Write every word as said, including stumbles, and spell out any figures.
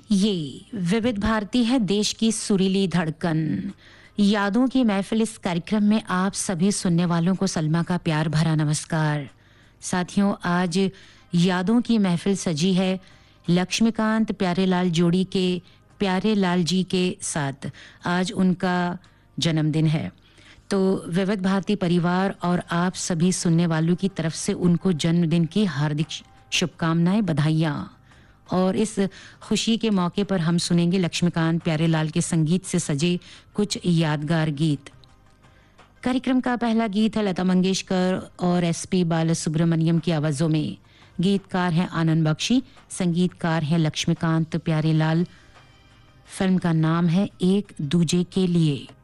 ये विविध भारती है, देश की सुरीली धड़कन। यादों की महफिल इस कार्यक्रम में आप सभी सुनने वालों को सलमा का प्यार भरा नमस्कार। साथियों, आज यादों की महफिल सजी है लक्ष्मीकांत प्यारेलाल जोड़ी के प्यारेलाल जी के साथ। आज उनका जन्मदिन है, तो विविध भारती परिवार और आप सभी सुनने वालों की तरफ से उनको जन्मदिन की हार्दिक शुभकामनाएं, बधाइयाँ। और इस खुशी के मौके पर हम सुनेंगे लक्ष्मीकांत प्यारेलाल के संगीत से सजे कुछ यादगार गीत। कार्यक्रम का पहला गीत है लता मंगेशकर और एसपी बालसुब्रमण्यम की आवाजों में। गीतकार हैं आनंद बख्शी, संगीतकार हैं लक्ष्मीकांत प्यारेलाल। फिल्म का नाम है एक दूजे के लिए।